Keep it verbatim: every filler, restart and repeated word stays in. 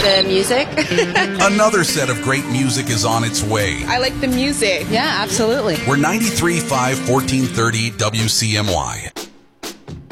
the music. Another set of great music is on its way. I like the music. Yeah, absolutely. We're ninety-three point five, fourteen thirty W C M Y.